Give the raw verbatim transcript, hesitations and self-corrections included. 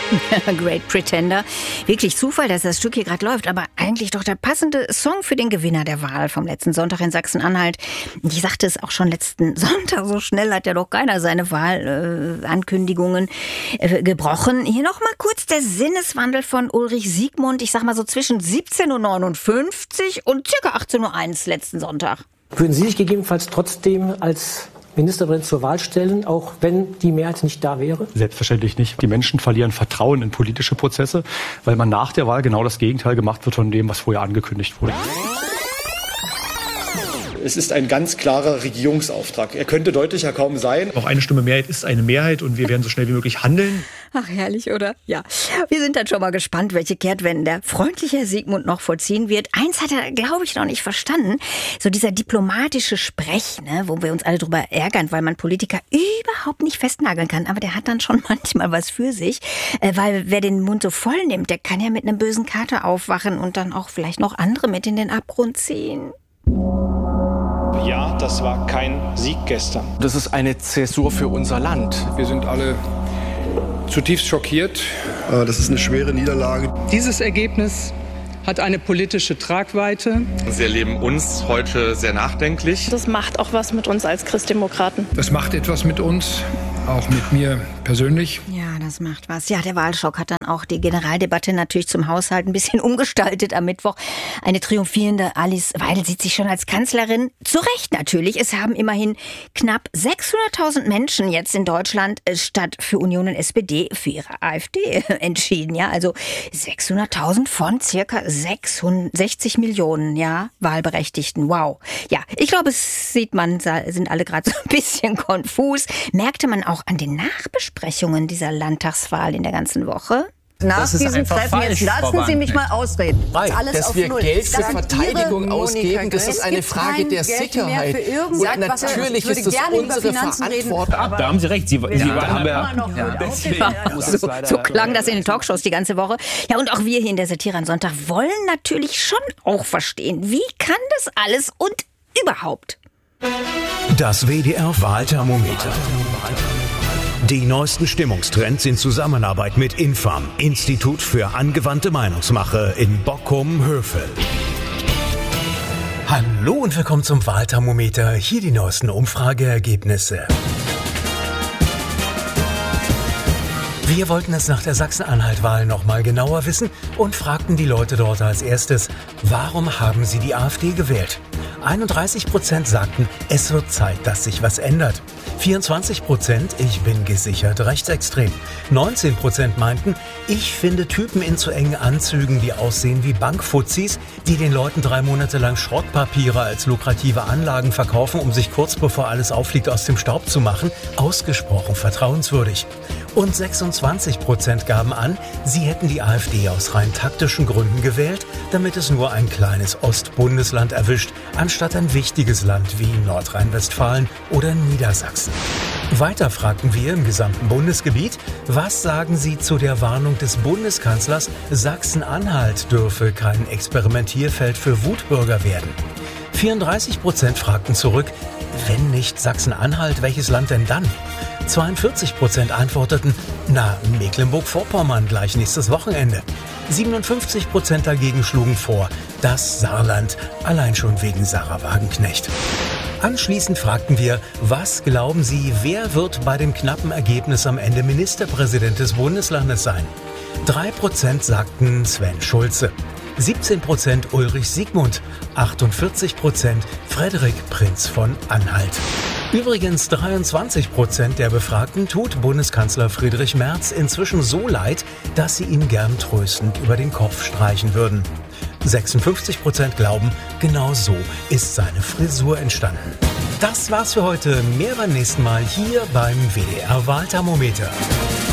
Great Pretender. Wirklich Zufall, dass das Stück hier gerade läuft, aber eigentlich doch der passende Song für den Gewinner der Wahl vom letzten Sonntag in Sachsen-Anhalt. Ich sagte es auch schon letzten Sonntag, so schnell hat ja doch keiner seine Wahlankündigungen äh, gebrochen. Hier nochmal kurz der Sinneswandel von Ulrich Siegmund. Ich sag mal so zwischen siebzehn Uhr neunundfünfzig und circa achtzehn Uhr eins letzten Sonntag. Würden Sie sich gegebenenfalls trotzdem als Ministerin zur Wahl stellen, auch wenn die Mehrheit nicht da wäre? Selbstverständlich nicht. Die Menschen verlieren Vertrauen in politische Prozesse, weil man nach der Wahl genau das Gegenteil gemacht wird von dem, was vorher angekündigt wurde. Es ist ein ganz klarer Regierungsauftrag. Er könnte deutlicher kaum sein. Auch eine Stimme Mehrheit ist eine Mehrheit und wir werden so schnell wie möglich handeln. Ach, herrlich, oder? Ja. Wir sind dann schon mal gespannt, welche Kehrtwenden der freundliche Sigmund noch vollziehen wird. Eins hat er, glaube ich, noch nicht verstanden. So dieser diplomatische Sprech, ne, wo wir uns alle drüber ärgern, weil man Politiker überhaupt nicht festnageln kann. Aber der hat dann schon manchmal was für sich. Äh, weil wer den Mund so voll nimmt, der kann ja mit einem bösen Kater aufwachen und dann auch vielleicht noch andere mit in den Abgrund ziehen. Ja, das war kein Sieg gestern. Das ist eine Zäsur für unser Land. Wir sind alle zutiefst schockiert. Das ist eine schwere Niederlage. Dieses Ergebnis hat eine politische Tragweite. Sie erleben uns heute sehr nachdenklich. Das macht auch was mit uns als Christdemokraten. Das macht etwas mit uns, auch mit mir persönlich. Ja, das macht was. Ja, der Wahlschock hat dann auch die Generaldebatte natürlich zum Haushalt ein bisschen umgestaltet am Mittwoch. Eine triumphierende Alice Weidel sieht sich schon als Kanzlerin. Zu Recht natürlich. Es haben immerhin knapp sechshunderttausend Menschen jetzt in Deutschland statt für Union und S P D für ihre AfD entschieden. Ja, also sechshunderttausend von circa sechsundsechzig Millionen, ja, Wahlberechtigten. Wow. Ja, ich glaube, es sieht man, sind alle gerade so ein bisschen konfus. Merkte man auch an den Nachbesprechungen dieser Landtagswahl in der ganzen Woche? Nach diesem Treffen, jetzt lassen Sie mich mal ausreden. Alles dass wir Null. Geld für Verteidigung ausgeben, das ist eine Frage der Sicherheit. Und natürlich ist das unsere Verantwortung. Da haben Sie recht. Sie, Sie waren ja, ja. So, so klang das in den Talkshows die ganze Woche. Ja, und auch wir hier in der Satire am Sonntag wollen natürlich schon auch verstehen, wie kann das alles und überhaupt? Das W D R-Wahlthermometer. Die neuesten Stimmungstrends in Zusammenarbeit mit Infam, Institut für angewandte Meinungsmache in Bochum-Hövel. Hallo und willkommen zum Wahlthermometer. Hier die neuesten Umfrageergebnisse. Wir wollten es nach der Sachsen-Anhalt-Wahl noch mal genauer wissen und fragten die Leute dort als erstes, warum haben sie die AfD gewählt? einunddreißig Prozent sagten, es wird Zeit, dass sich was ändert. vierundzwanzig Prozent, ich bin gesichert rechtsextrem. neunzehn Prozent meinten, ich finde Typen in zu engen Anzügen, die aussehen wie Bankfuzis, die den Leuten drei Monate lang Schrottpapiere als lukrative Anlagen verkaufen, um sich kurz bevor alles auffliegt aus dem Staub zu machen, ausgesprochen vertrauenswürdig. Und sechsundzwanzig Prozent gaben an, sie hätten die AfD aus rein taktischen Gründen gewählt, damit es nur ein kleines Ostbundesland erwischt, anstatt ein wichtiges Land wie Nordrhein-Westfalen oder Niedersachsen. Weiter fragten wir im gesamten Bundesgebiet, was sagen Sie zu der Warnung des Bundeskanzlers, Sachsen-Anhalt dürfe kein Experimentierfeld für Wutbürger werden? vierunddreißig Prozent fragten zurück, wenn nicht Sachsen-Anhalt, welches Land denn dann? zweiundvierzig Prozent antworteten, na, Mecklenburg-Vorpommern gleich nächstes Wochenende. siebenundfünfzig Prozent dagegen schlugen vor, das Saarland, allein schon wegen Sarah Wagenknecht. Anschließend fragten wir, was glauben Sie, wer wird bei dem knappen Ergebnis am Ende Ministerpräsident des Bundeslandes sein? drei Prozent sagten Sven Schulze. siebzehn Prozent Ulrich Siegmund, achtundvierzig Prozent Frederik Prinz von Anhalt. Übrigens dreiundzwanzig Prozent der Befragten tut Bundeskanzler Friedrich Merz inzwischen so leid, dass sie ihm gern tröstend über den Kopf streichen würden. sechsundfünfzig Prozent glauben, genau so ist seine Frisur entstanden. Das war's für heute. Mehr beim nächsten Mal hier beim W D R-Wahlthermometer.